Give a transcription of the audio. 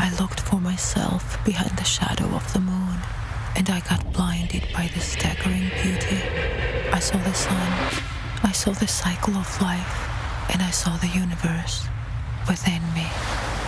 I looked for myself behind the shadow of the moon, and I got blinded by the staggering beauty. I saw the sun, I saw the cycle of life, and I saw the universe within me.